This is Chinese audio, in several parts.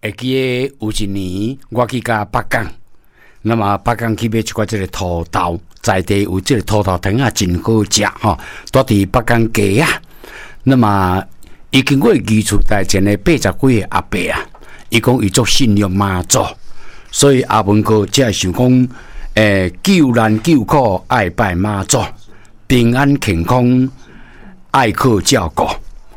会记得有一年我去甲北港，那么北港去买一寡这个土豆，在地有这个土豆藤啊，真好食哈，住伫北港街啊。那么伊经过移厝台前的80几个阿伯啊，伊讲伊做信用妈祖，所以阿文哥才想讲，救难救苦爱拜妈祖，平安健康爱靠照顾。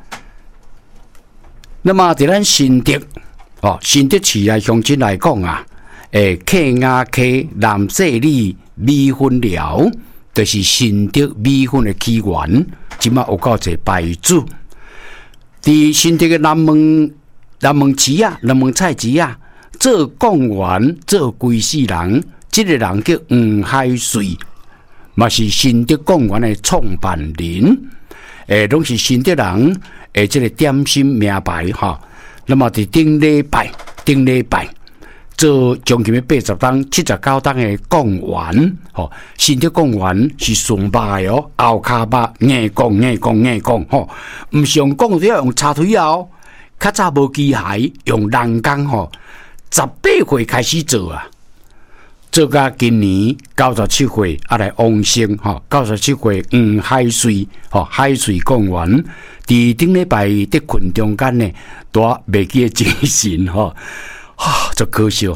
那么在咱新竹新竹市啊乡亲来讲啊，客家溪南势里米粉寮，就是新竹米粉的起源，即马有够侪牌子。伫新竹的南门市啊，南门菜市啊，做公园做规世人，这个人叫黄海水，嘛是新竹公园的创办人，拢是新竹人。这个点心名牌哈，那么伫顶礼拜做将近80档、79档的公园，新竹公园是顺巴的后骹巴硬讲，唔是用讲要用插腿后，较早无机械，用人工18岁开始做啊。做到今年97岁啊来往生97岁海水海水公园，伫顶礼拜伫群中间呢，大未记精神足可惜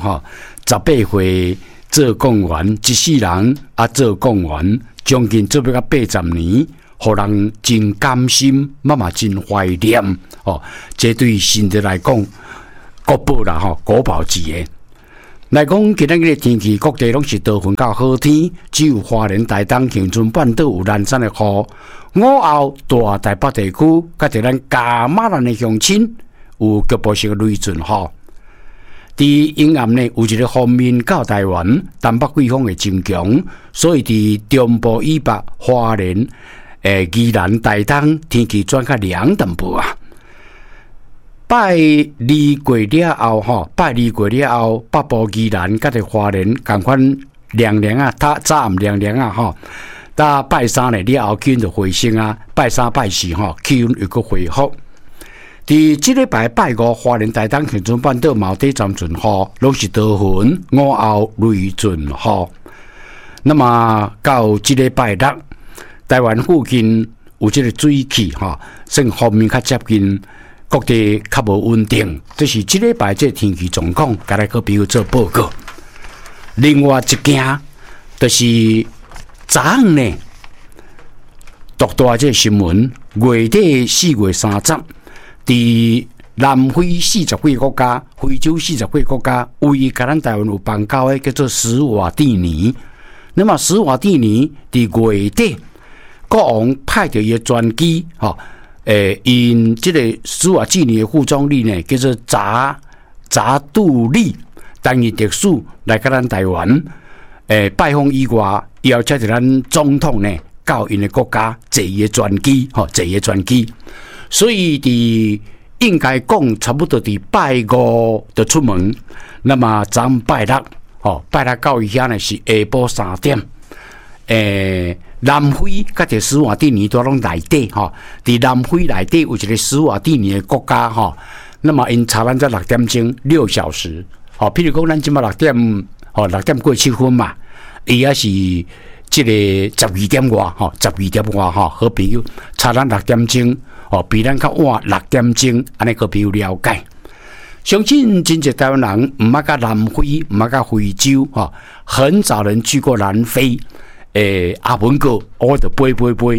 18岁做公园，一世人啊做公园，将近做要到80年，互人真甘心，嘛真怀念这对新竹来讲，国宝啦国宝级的。来讲，今仔日的天气，各地拢是多云到好天，只有花莲、台东、恒春半岛有零散的雨。午后，大台北地区，甲伫咱加马兰的乡亲有局部性的雷阵雨。伫阴暗呢，有一个方面到台湾，东北季风会增强，所以伫中部以北、花莲、宜兰、台东天气转较凉淡薄啊。拜二过了后，北部宜兰甲伫花莲共款凉凉啊，早暗凉凉啊到拜三呢了后，气温就回升啊。拜三、拜四气温又搁恢复。伫即礼拜拜五，花莲、台东、恒春半岛毛底暂阵雨，拢是多云，午后雷阵雨。那么到即礼拜六，台湾附近有即个水汽算方面较接近。各地较无稳定，这是即礼拜这天气状况，甲咱个朋友做报告。另外一件就是昨暗呢，独大这新闻，月底4月30，伫南非40几个国家、非洲40几个国家，唯一甲咱台湾有邦交的叫做史瓦蒂尼。那么史瓦蒂尼伫月底，国王派着伊的专机因这个史瓦蒂尼的副总理呢，叫做查杜利，担任特使来到咱台湾，拜访以外，邀请着咱总统呢到因的国家坐伊的专机，所以伫应该讲差不多伫拜五就出门，那么咱拜六到伊遐呢是下晡3點，南非甲着史瓦蒂尼都拢内底伫南非内底有一个史瓦蒂尼的国家那么因差咱才6點鐘6小時譬如講咱即馬6點過7分嘛，伊也是即個12點外12點外好朋友差咱6點鐘比咱較晚6點鐘，安尼個朋友了解。相信真濟台灣人唔捌甲南非，唔捌甲非洲很少人去過南非。阿文哥，我就背，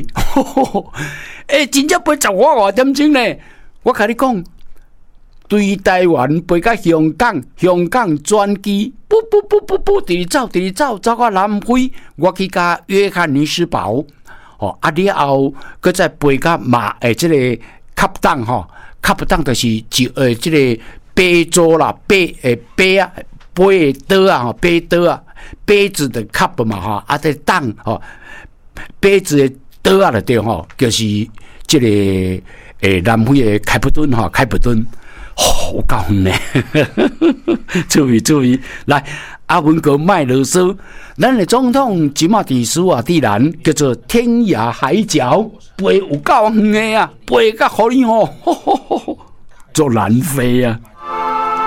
真正背15外點鐘呢？我甲你講，對台灣背到香港轉機，不，直走到南非，我去甲約翰尼斯堡，了後，佮再背到這個卡普當就是這個杯座啦，杯刀啊。杯子的 cup 嘛在当杯子的刀啊对就是这个南非的开普敦有够远呢，注意，来阿文哥卖啰嗦，咱的总统即马伫史瓦蒂兰叫做天涯海角，飞有够远的啊，飞到互你做南非啊。